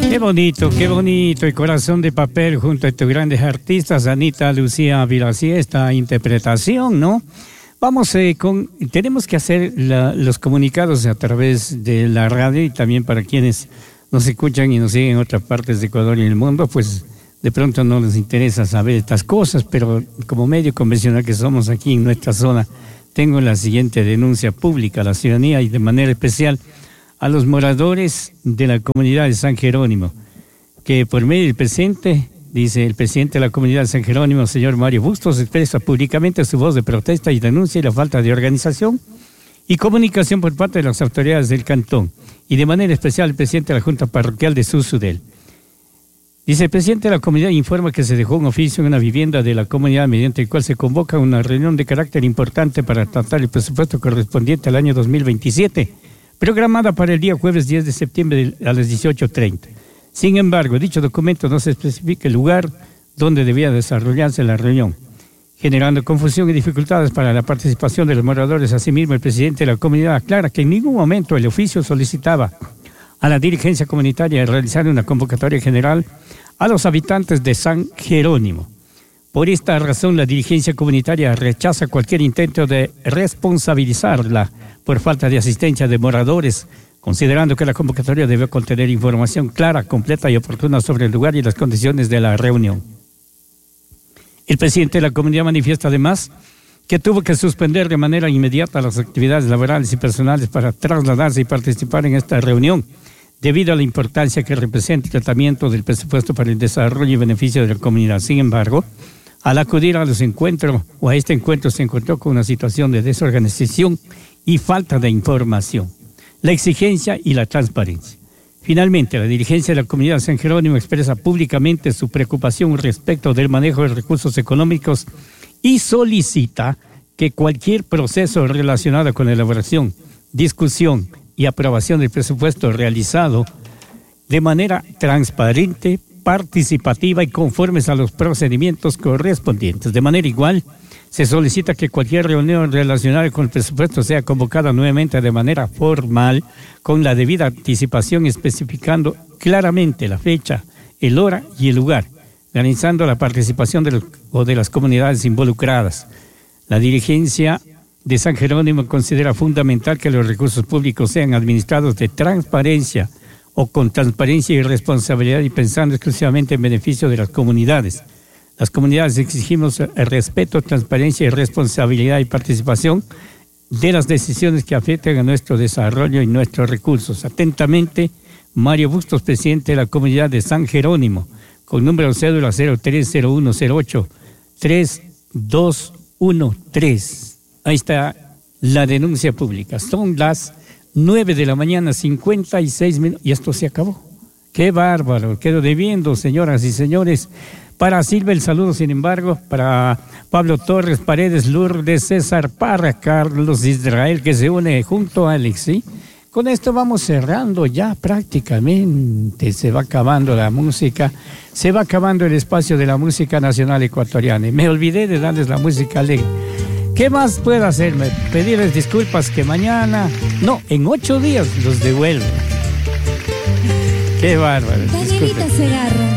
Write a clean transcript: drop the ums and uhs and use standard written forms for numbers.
Qué bonito, el corazón de papel junto a estos grandes artistas, Anita Lucía Villasí, esta interpretación, ¿no? Vamos tenemos que hacer los comunicados a través de la radio y también para quienes nos escuchan y nos siguen en otras partes de Ecuador y el mundo, pues de pronto no les interesa saber estas cosas, pero como medio convencional que somos aquí en nuestra zona, tengo la siguiente denuncia pública a la ciudadanía y de manera especial a los moradores de la comunidad de San Jerónimo, que por medio del presente, dice el presidente de la comunidad de San Jerónimo, señor Mario Bustos, expresa públicamente su voz de protesta y denuncia la falta de organización y comunicación por parte de las autoridades del cantón, y de manera especial el presidente de la Junta Parroquial de Susudel. Dice, el presidente de la comunidad informa que se dejó un oficio en una vivienda de la comunidad mediante el cual se convoca una reunión de carácter importante para tratar el presupuesto correspondiente al año 2027, programada para el día jueves 10 de septiembre a las 18:30. Sin embargo, dicho documento no se especifica el lugar donde debía desarrollarse la reunión, generando confusión y dificultades para la participación de los moradores. Asimismo, el presidente de la comunidad aclara que en ningún momento el oficio solicitaba a la dirigencia comunitaria realizar una convocatoria general a los habitantes de San Jerónimo. Por esta razón, la dirigencia comunitaria rechaza cualquier intento de responsabilizarla por falta de asistencia de moradores, considerando que la convocatoria debe contener información clara, completa y oportuna sobre el lugar y las condiciones de la reunión. El presidente de la comunidad manifiesta además que tuvo que suspender de manera inmediata las actividades laborales y personales para trasladarse y participar en esta reunión, debido a la importancia que representa el tratamiento del presupuesto para el desarrollo y beneficio de la comunidad. Sin embargo, al acudir a este encuentro se encontró con una situación de desorganización y falta de información, la exigencia y la transparencia. Finalmente, la dirigencia de la comunidad de San Jerónimo expresa públicamente su preocupación respecto del manejo de recursos económicos y solicita que cualquier proceso relacionado con la elaboración, discusión y aprobación del presupuesto realizado de manera transparente, participativa y conformes a los procedimientos correspondientes. De manera igual, se solicita que cualquier reunión relacionada con el presupuesto sea convocada nuevamente de manera formal, con la debida anticipación, especificando claramente la fecha, el hora y el lugar, garantizando la participación de las comunidades involucradas. La dirigencia de San Jerónimo considera fundamental que los recursos públicos sean administrados de transparencia o con transparencia y responsabilidad y pensando exclusivamente en beneficio de las comunidades. Las comunidades exigimos el respeto, transparencia y responsabilidad y participación de las decisiones que afecten a nuestro desarrollo y nuestros recursos. Atentamente, Mario Bustos, presidente de la comunidad de San Jerónimo, con número cédula 0301083213. Ahí está la denuncia pública. Son las 9 de la mañana, 56 minutos, y esto se acabó. ¡Qué bárbaro! Quedo debiendo, señoras y señores. Para Silva el saludo, sin embargo, para Pablo Torres, Paredes, Lourdes, César Parra, Carlos Israel, que se une junto a Alex, ¿sí? Con esto vamos cerrando ya prácticamente, se va acabando la música, se va acabando el espacio de la música nacional ecuatoriana. Y me olvidé de darles la música alegre. ¿Qué más puedo hacerme? Pedirles disculpas que mañana, no, en 8 días los devuelvo. Qué bárbaro. Danielita Segarra.